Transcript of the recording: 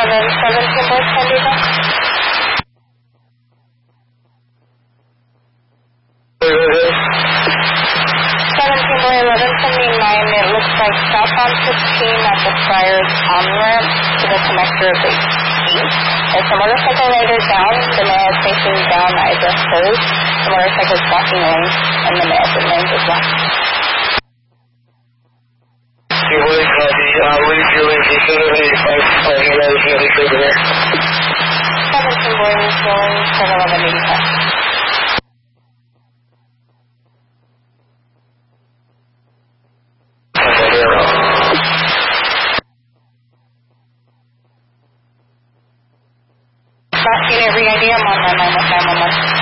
17 North San Diego. 17 by 11 from the 9, it looks like southbound 15 at the Friars on-ramp to the connector of the east. There's a motorcycle rider down, the male is facing down either hers, the motorcycle is blocking lanes, and the male is in lanes as well. Your way copy, leave your lane for 785, you guys ready for there. 17 boys going 71185. Last unit re-ID, I'm on 911.